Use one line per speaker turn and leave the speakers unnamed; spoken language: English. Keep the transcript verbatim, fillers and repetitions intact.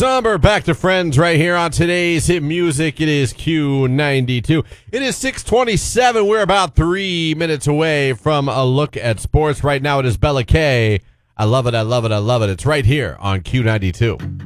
Somber back to friends right here on today's hit music. It is Q ninety-two. It is six twenty-seven. We're about three minutes away from a look at sports. Right now it is Bella K. I love it, I love it, I love it. It's right here on Q ninety-two.